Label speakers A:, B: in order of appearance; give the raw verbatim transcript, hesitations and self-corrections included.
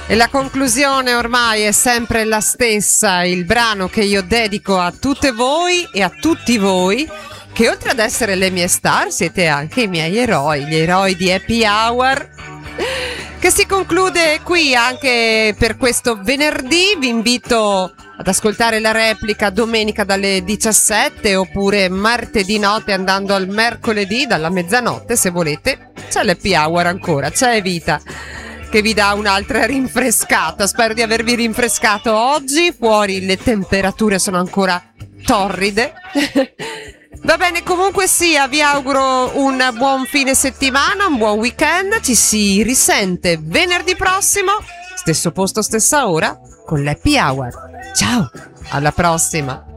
A: E la conclusione ormai è sempre la stessa, il brano che io dedico a tutte voi e a tutti voi, che oltre ad essere le mie star siete anche i miei eroi, gli eroi di Happy Hour, che si conclude qui anche per questo venerdì. Vi invito ad ascoltare la replica domenica dalle diciassette oppure martedì notte andando al mercoledì dalla mezzanotte se volete. C'è l'Happy Hour ancora, c'è Vita che vi dà un'altra rinfrescata. Spero di avervi rinfrescato oggi. Fuori le temperature sono ancora torride. Va bene, comunque sia, vi auguro un buon fine settimana, un buon weekend. Ci si risente venerdì prossimo, stesso posto, stessa ora, con l'Happy Hour. Ciao, alla prossima.